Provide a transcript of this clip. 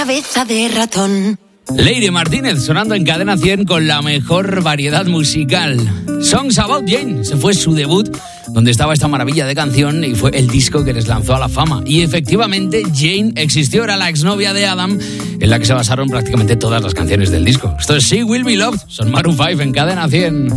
cabeza de ratón. Leire Martínez sonando en Cadena 100 con la mejor variedad musical. Songs About Jane, se fue su debut, donde estaba esta maravilla de canción y fue el disco que les lanzó a la fama. Y efectivamente Jane existió, era la exnovia de Adam, en la que se basaron prácticamente todas las canciones del disco. Esto es She Will Be Loved, son Maroon 5 en Cadena 100.